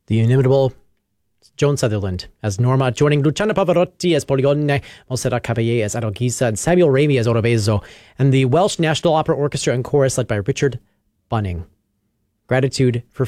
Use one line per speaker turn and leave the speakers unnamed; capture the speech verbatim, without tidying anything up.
The inimitable Joan Sutherland as Norma, joining Luciano Pavarotti as Polione, Montserrat Caballé as Adalgisa, and Samuel Ramey as Orobezo, and the Welsh National Opera Orchestra and Chorus led by Richard Bunning. Gratitude for